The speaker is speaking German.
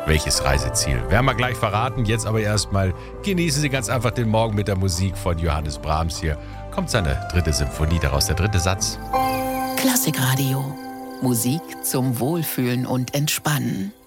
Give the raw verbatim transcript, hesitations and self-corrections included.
welches Reiseziel. Werden wir gleich verraten. Jetzt aber erstmal genießen Sie ganz einfach den Morgen mit der Musik von Johannes Brahms. Hier kommt seine dritte Symphonie, daraus der dritte Satz. Klassikradio. Musik zum Wohlfühlen und Entspannen.